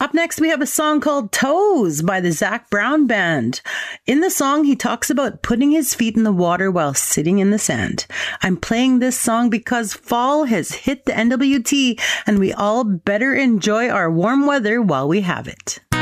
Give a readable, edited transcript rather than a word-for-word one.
Up next, we have a song called Toes by the Zac Brown Band. In the song, he talks about putting his feet in the water while sitting in the sand. I'm playing this song because fall has hit the NWT and we all better enjoy our warm weather while we have it.